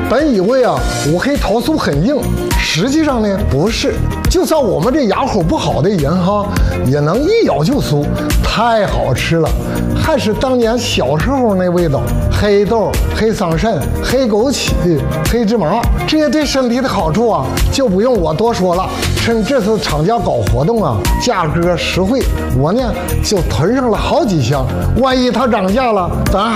本以为啊五黑桃酥很硬，实际上呢不是。就算我们这牙口不好的人哈，也能一咬就酥，太好吃了，还是当年小时候那味道。黑豆、黑桑葚、黑枸杞、黑芝麻，这些对身体的好处啊，就不用我多说了。趁这次厂家搞活动啊，价格实惠，我呢就囤上了好几箱，万一它涨价了，咱